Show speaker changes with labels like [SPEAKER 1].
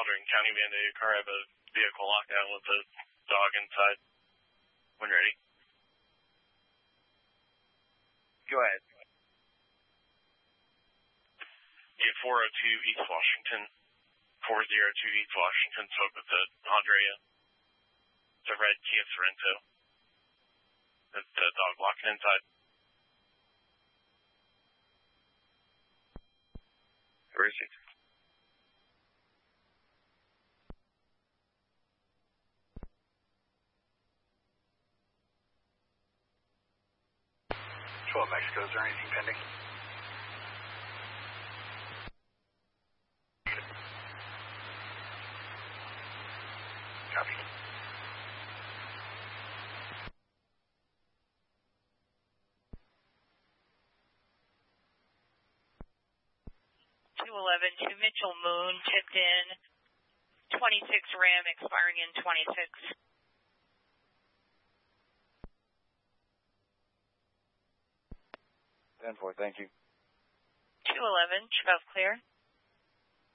[SPEAKER 1] Aldrin County mandated car. I have a vehicle lockdown with a dog inside. When ready.
[SPEAKER 2] Go ahead.
[SPEAKER 1] 402 East Washington. 402 East Washington. Spoke with the Andrea. It's a red Kia Sorento. The dog walking inside.
[SPEAKER 2] Where is he? Mexico, is there anything pending? Copy.
[SPEAKER 3] To Mitchell Moon, tipped in 26 Ram expiring in 26.
[SPEAKER 2] 10-4, thank you.
[SPEAKER 3] 211, 12 clear.